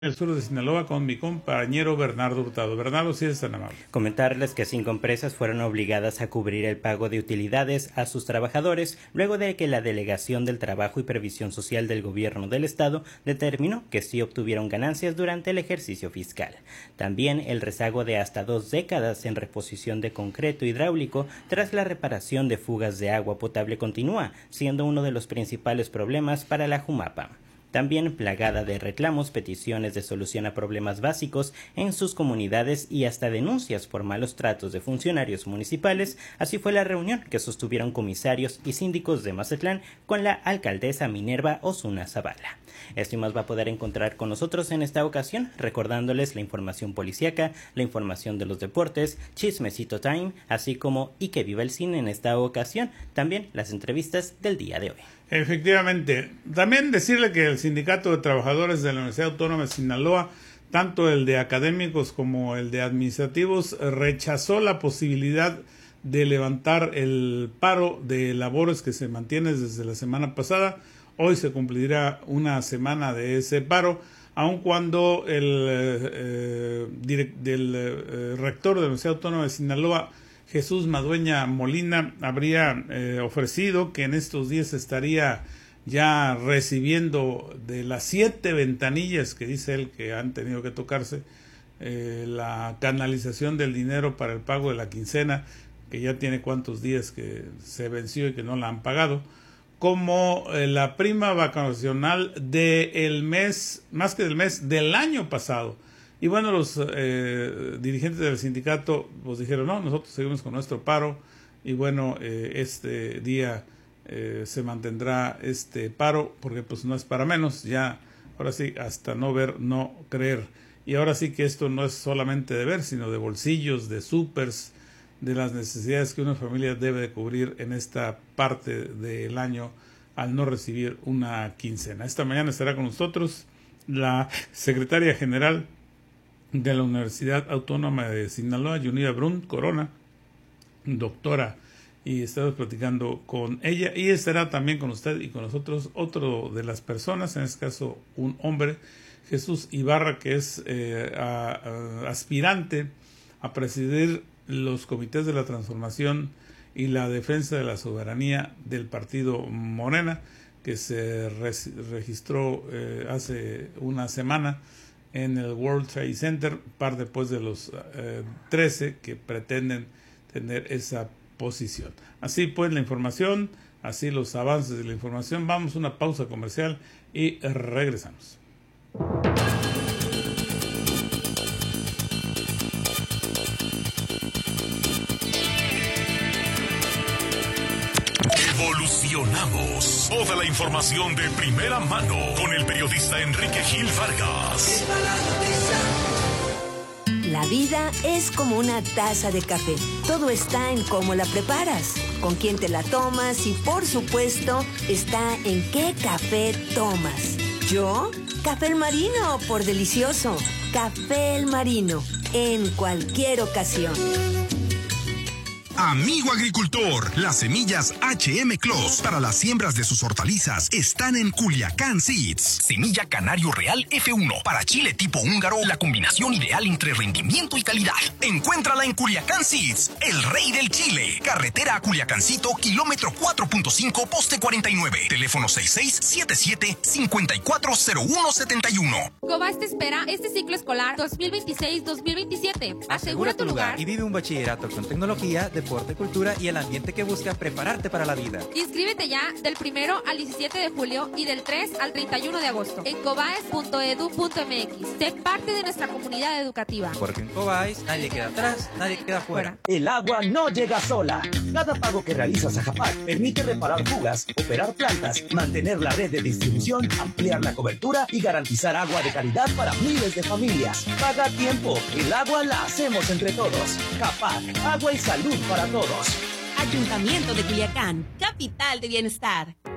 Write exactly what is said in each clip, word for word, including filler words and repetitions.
El sur de Sinaloa con mi compañero Bernardo Hurtado. Bernardo, si es tan amable. Comentarles que cinco empresas fueron obligadas a cubrir el pago de utilidades a sus trabajadores luego de que la Delegación del Trabajo y Previsión Social del Gobierno del Estado determinó que sí obtuvieron ganancias durante el ejercicio fiscal. También el rezago de hasta dos décadas en reposición de concreto hidráulico tras la reparación de fugas de agua potable continúa, siendo uno de los principales problemas para la Jumapa. También plagada de reclamos, peticiones de solución a problemas básicos en sus comunidades y hasta denuncias por malos tratos de funcionarios municipales. Así fue la reunión que sostuvieron comisarios y síndicos de Mazatlán con la alcaldesa Minerva Osuna Zavala. Esto y más va a poder encontrar con nosotros en esta ocasión, recordándoles la información policíaca, la información de los deportes, Chismecito Time, así como Y que viva el cine en esta ocasión, también las entrevistas del día de hoy. Efectivamente. También decirle que el Sindicato de Trabajadores de la Universidad Autónoma de Sinaloa, tanto el de académicos como el de administrativos, rechazó la posibilidad de levantar el paro de labores que se mantiene desde la semana pasada. Hoy se cumplirá una semana de ese paro, aun cuando el eh, direct, del eh, rector de la Universidad Autónoma de Sinaloa, Jesús Madueña Molina, habría eh, ofrecido que en estos días estaría ya recibiendo de las siete ventanillas que dice él que han tenido que tocarse, eh, la canalización del dinero para el pago de la quincena, que ya tiene cuantos días que se venció y que no la han pagado, como eh, la prima vacacional del mes, más que del mes, del año pasado. Y bueno, los eh, dirigentes del sindicato pues dijeron, no, nosotros seguimos con nuestro paro y bueno, eh, este día eh, se mantendrá este paro porque pues no es para menos, ya ahora sí, hasta no ver, no creer. Y ahora sí que esto no es solamente de ver, sino de bolsillos, de súpers, de las necesidades que una familia debe de cubrir en esta parte del año al no recibir una quincena. Esta mañana estará con nosotros la secretaria general de la Universidad Autónoma de Sinaloa, Yunida Brun Corona, doctora, y estamos platicando con ella, y estará también con usted y con nosotros otro de las personas, en este caso un hombre, Jesús Ibarra, que es eh, a, a, aspirante a presidir los comités de la transformación y la defensa de la soberanía del partido Morena, que se re registró eh, hace una semana en el World Trade Center, par después de los eh, trece que pretenden tener esa posición. Así pues la información, así los avances de la información. Vamos a una pausa comercial y regresamos. Evolucionamos. Toda la información de primera mano con el periodista Enrique Gil Vargas. La vida es como una taza de café. Todo está en cómo la preparas, con quién te la tomas y, por supuesto, está en qué café tomas. ¿Yo? Café El Marino, por delicioso. Café El Marino, en cualquier ocasión. Amigo agricultor, las semillas H M Clos para las siembras de sus hortalizas están en Culiacán Seeds. Semilla Canario Real F uno para chile tipo húngaro, la combinación ideal entre rendimiento y calidad. Encuéntrala en Culiacán Seeds, el rey del chile. Carretera a Culiacancito, kilómetro cuatro punto cinco, poste cuarenta y nueve. Teléfono seis seis siete siete, cinco cuatro cero uno siete uno. Cobas te espera este ciclo escolar dos mil veintiséis dos mil veintisiete. Asegura tu lugar y vive un bachillerato con tecnología, deporte, cultura y el ambiente que busca prepararte para la vida. Inscríbete ya del primero al diecisiete de julio y del tres al treinta y uno de agosto en cobaes punto edu punto m x. Sé parte de nuestra comunidad educativa. Porque en Cobaes nadie queda atrás, nadie queda fuera. El agua no llega sola. Cada pago que realizas a Japac permite reparar fugas, operar plantas, mantener la red de distribución, ampliar la cobertura y garantizar agua de calidad para miles de familias. Paga a tiempo. El agua la hacemos entre todos. Japac, agua y salud para todos. Ayuntamiento de Culiacán, capital de bienestar.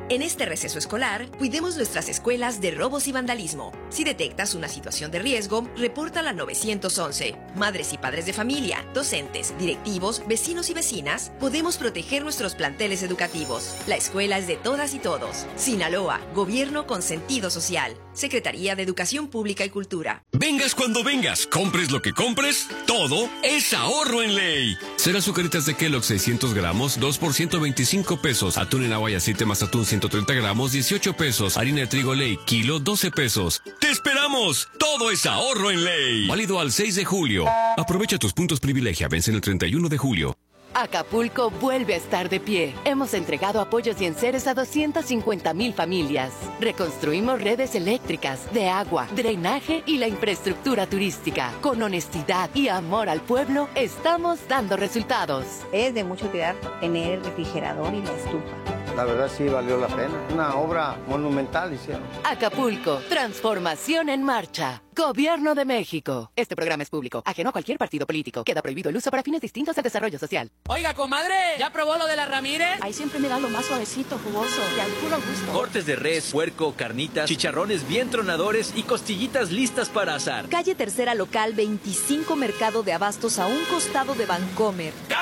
En este receso escolar, cuidemos nuestras escuelas de robos y vandalismo. Si detectas una situación de riesgo, repórtala al nueve once. Madres y padres de familia, docentes, directivos, vecinos y vecinas, podemos proteger nuestros planteles educativos. La escuela es de todas y todos. Sinaloa, gobierno con sentido social. Secretaría de Educación Pública y Cultura. Vengas cuando vengas, compres lo que compres, todo es ahorro en Ley. Cero azucaritas de Kellogg seiscientos gramos, dos por ciento veinticinco pesos. Atún en agua y aceite más atún ciento treinta gramos, dieciocho pesos. Harina de trigo Ley, kilo, doce pesos. ¡Te esperamos! Todo es ahorro en Ley. Válido al seis de julio. Aprovecha tus puntos privilegia, vencen el treinta y uno de julio. Acapulco vuelve a estar de pie. Hemos entregado apoyos y enseres a doscientas cincuenta mil familias. Reconstruimos redes eléctricas, de agua, drenaje y la infraestructura turística. Con honestidad y amor al pueblo, estamos dando resultados. Es de mucho cuidar tener el refrigerador y la estufa. La verdad sí valió la pena. Una obra monumental hicieron. Acapulco, transformación en marcha. Gobierno de México. Este programa es público, ajeno a cualquier partido político. Queda prohibido el uso para fines distintos al desarrollo social. Oiga, comadre, ¿ya probó lo de la Ramírez? Ahí siempre me da lo más suavecito, jugoso, de al puro gusto. Cortes de res, puerco, carnitas, chicharrones bien tronadores y costillitas listas para asar. Calle Tercera Local veinticinco, Mercado de Abastos, a un costado de Vancomer.